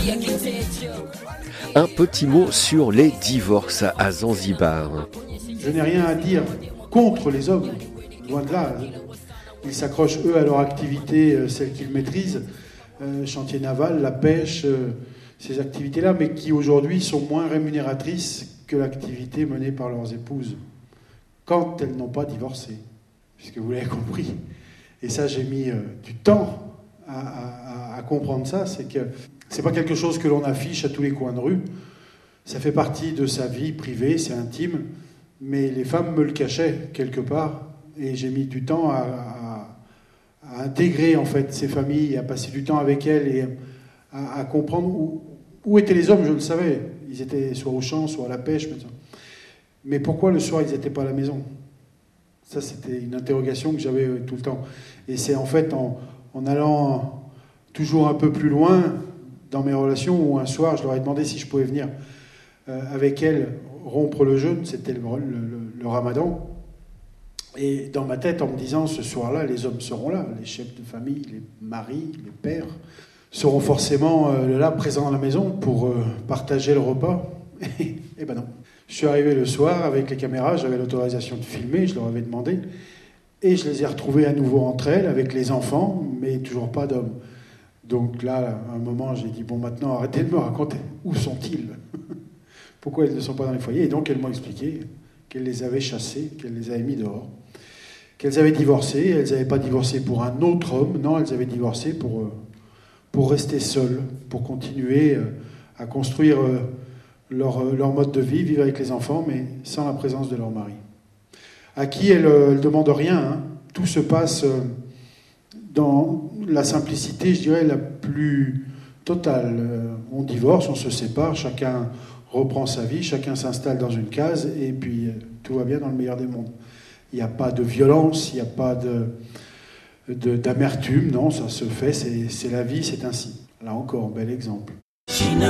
Un petit mot sur les divorces à Zanzibar. Je n'ai rien à dire contre les hommes, loin de là. Ils s'accrochent, eux, à leur activité, celle qu'ils maîtrisent, chantier naval, la pêche, ces activités-là, mais qui aujourd'hui sont moins rémunératrices que l'activité menée par leurs épouses, quand elles n'ont pas divorcé, puisque vous l'avez compris. Et ça, j'ai mis du temps à comprendre ça, c'est que c'est pas quelque chose que l'on affiche à tous les coins de rue, ça fait partie de sa vie privée, c'est intime, mais les femmes me le cachaient quelque part, et j'ai mis du temps à intégrer en fait ces familles, à passer du temps avec elles et à comprendre où étaient les hommes. Je le savais, ils étaient soit au champ, soit à la pêche, mais pourquoi le soir ils n'étaient pas à la maison? Ça, c'était une interrogation que j'avais tout le temps. Et c'est en fait en allant toujours un peu plus loin dans mes relations où un soir je leur ai demandé si je pouvais venir avec elles rompre le jeûne, c'était le ramadan. Et dans ma tête, en me disant, ce soir-là, les hommes seront là, les chefs de famille, les maris, les pères, seront forcément là, présents à la maison pour partager le repas. Et ben non. Je suis arrivé le soir avec les caméras, j'avais l'autorisation de filmer, je leur avais demandé, et je les ai retrouvées à nouveau entre elles, avec les enfants, mais toujours pas d'hommes. Donc là, à un moment, j'ai dit, bon, maintenant, arrêtez de me raconter, où sont-ils? Pourquoi ils ne sont pas dans les foyers? Et donc, elles m'ont expliqué qu'elles les avaient chassés, qu'elles les avaient mis dehors, qu'elles avaient divorcé. Elles n'avaient pas divorcé pour un autre homme, non, elles avaient divorcé pour rester seules, pour continuer à construire leur mode de vie, vivre avec les enfants, mais sans la présence de leur mari. À qui elles ne demandent rien, hein. Tout se passe dans la simplicité, je dirais, la plus totale. On divorce, on se sépare, chacun reprend sa vie, chacun s'installe dans une case, et puis tout va bien dans le meilleur des mondes. Il n'y a pas de violence, il n'y a pas d'amertume, non, ça se fait, c'est la vie, c'est ainsi. Là encore, bel exemple.